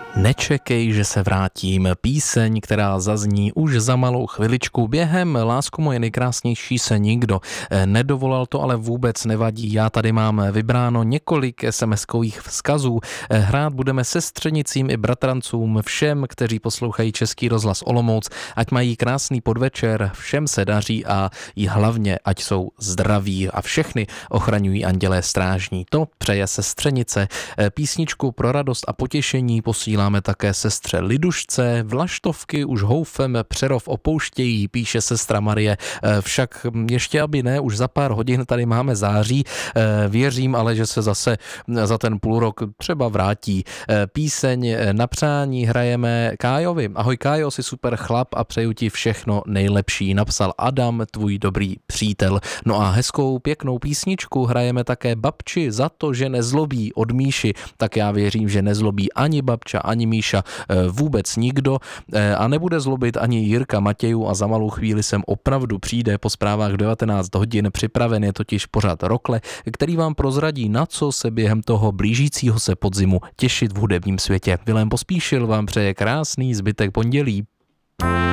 Nečekej, že se vrátím. Píseň, která zazní už za malou chviličku. Během Lásko moje nejkrásnější se nikdo nedovolal, to ale vůbec nevadí. Já tady mám vybráno několik SMS-kových vzkazů. Hrát budeme sestřenicím i bratrancům, všem, kteří poslouchají Český rozhlas Olomouc, ať mají krásný podvečer, všem se daří a i hlavně, ať jsou zdraví a všechny ochraňují andělé strážní. To přeje sestřenice. Písničku pro radost a potěšení posíláme také sestře Lidušce. Vlaštovky už houfem Přerov opouštějí, píše sestra Marie. Však ještě aby ne, už za pár hodin tady máme září. Věřím ale, že se zase za ten půl rok třeba vrátí. Píseň na přání hrajeme Kájovi. Ahoj Kájo, jsi super chlap a přeju ti všechno nejlepší. Napsal Adam, tvůj dobrý přítel. No a hezkou, pěknou písničku hrajeme také babči za to, že nezlobí od Míši. Tak já věřím, že nezlobí ani babča, ani Míša, vůbec nikdo a nebude zlobit ani Jirka Matějů a za malou chvíli sem opravdu přijde po zprávách 19 hodin. Připraven je totiž pořad Rokle, který vám prozradí, na co se během toho blížícího se podzimu těšit v hudebním světě. Vilém Pospíšil vám přeje krásný zbytek pondělí.